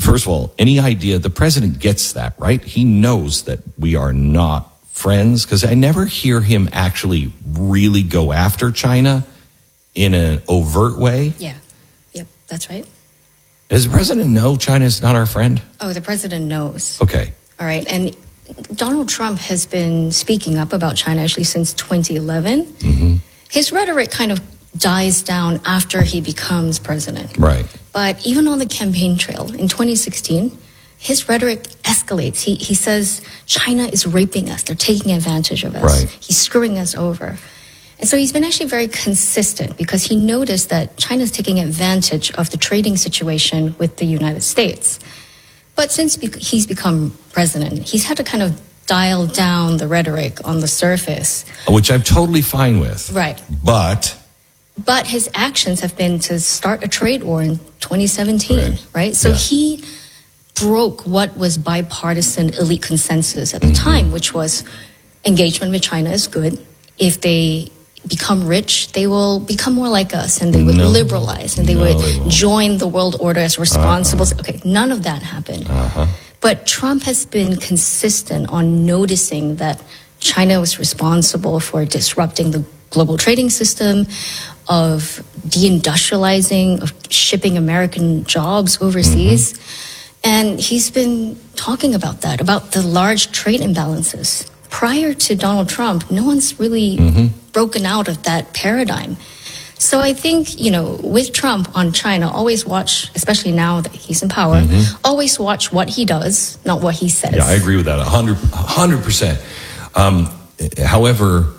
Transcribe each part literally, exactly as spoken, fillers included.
first of all, any idea, the president gets that, right? He knows that we are not friends, because I never hear him actually really go after China in an overt way. Yeah. Yep, that's right. Does the president know China is not our friend? Oh, the president knows. Okay. All right. And Donald Trump has been speaking up about China actually since twenty eleven. Mm-hmm. His rhetoric kind of dies down after he becomes president. Right. But even on the campaign trail in twenty sixteen, his rhetoric escalates. He, he says China is raping us. They're taking advantage of us. Right. He's screwing us over. And so he's been actually very consistent, because he noticed that China's taking advantage of the trading situation with the United States. But since be- he's become president, he's had to kind of dial down the rhetoric on the surface. Which I'm totally fine with. Right. But... But his actions have been to start a trade war in twenty seventeen, right? right? So yeah. he broke what was bipartisan elite consensus at the mm-hmm. time, which was engagement with China is good. If they become rich, they will become more like us, and they would no. liberalize, and they no, would they join the world order as responsible. Uh-huh. Okay, none of that happened. Uh-huh. But Trump has been consistent on noticing that China was responsible for disrupting the global trading system, of deindustrializing, of shipping American jobs overseas. Mm-hmm. And he's been talking about that, about the large trade imbalances. Prior to Donald Trump, no one's really mm-hmm. broken out of that paradigm. So I think, you know, with Trump on China, always watch, especially now that he's in power, mm-hmm. always watch what he does, not what he says. Yeah, I agree with that, one hundred, one hundred percent. Um, however,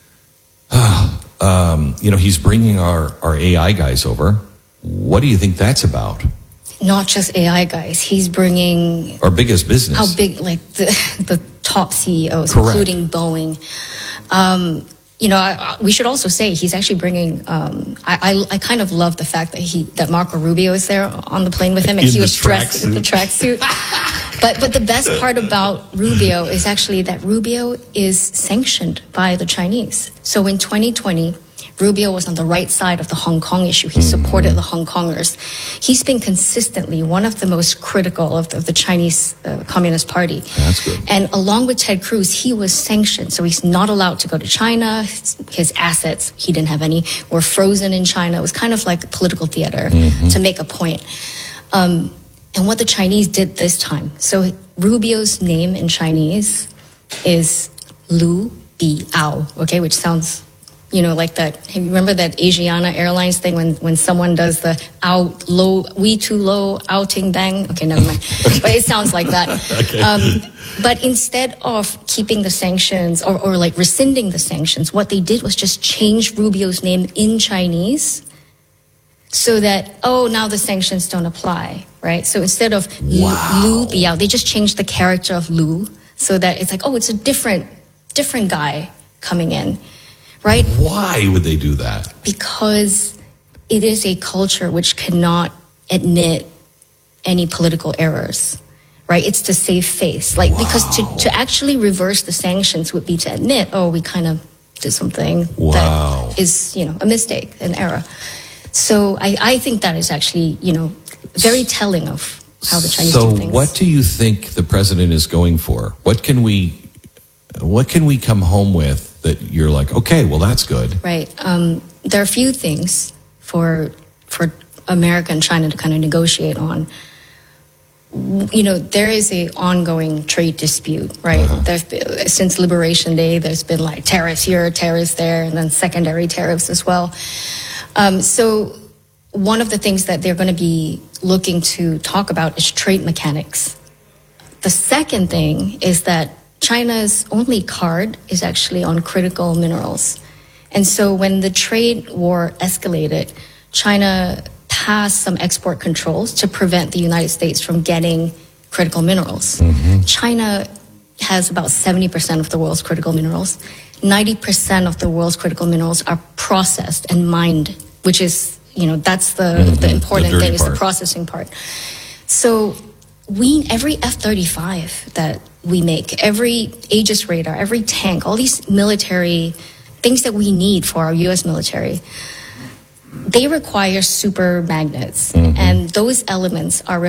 uh, um, you know, he's bringing our, our A I guys over. What do you think that's about? Not just A I guys. He's bringing... Our biggest business. How big, like the, the top C E Os, Correct. Including Boeing. Um, you know, I, I, we should also say he's actually bringing... Um, I, I, I kind of love the fact that he that Marco Rubio is there on the plane with him, and in he was dressed in the tracksuit. But but the best part about Rubio is actually that Rubio is sanctioned by the Chinese. So in twenty twenty, Rubio was on the right side of the Hong Kong issue. He mm-hmm. supported the Hong Kongers. He's been consistently one of the most critical of the, of the Chinese uh, Communist Party. That's good. And along with Ted Cruz, he was sanctioned. So he's not allowed to go to China. His, his assets, he didn't have any, were frozen in China. It was kind of like political theater mm-hmm. to make a point. Um, and what the Chinese did this time. So Rubio's name in Chinese is Lu Biao, okay, which sounds... You know, like that, hey, remember that Asiana Airlines thing when, when someone does the out low, we too low, outing bang? Okay, never mind. But it sounds like that. Okay. Um, but instead of keeping the sanctions or, or like rescinding the sanctions, what they did was just change Rubio's name in Chinese so that, oh, now the sanctions don't apply, right? So instead of wow. Lu Biao, they just changed the character of Lu so that it's like, oh, it's a different, different guy coming in. Right? Why would they do that? Because it is a culture which cannot admit any political errors, right? It's to save face. Like, wow. because to, to actually reverse the sanctions would be to admit, oh, we kind of did something wow. that is, you know, a mistake, an error. So I, I think that is actually, you know, very telling of how the Chinese so do things. So what do you think the president is going for? What can we, what can we come home with that you're like, okay, well, that's good? Right. Um, there are a few things for for America and China to kind of negotiate on. You know, there is a ongoing trade dispute, right? Uh-huh. There's been, since Liberation Day, there's been like tariffs here, tariffs there, and then secondary tariffs as well. Um, so one of the things that they're going to be looking to talk about is trade mechanics. The second thing is that China's only card is actually on critical minerals. And so when the trade war escalated, China passed some export controls to prevent the United States from getting critical minerals. Mm-hmm. China has about seventy percent of the world's critical minerals. ninety percent of the world's critical minerals are processed and mined, which is, you know, that's the, mm-hmm. the important the thing is part. the processing part. So we, every F thirty-five that we make, every Aegis radar, every tank, all these military things that we need for our U S military, they require super magnets. Mm-hmm. And those elements are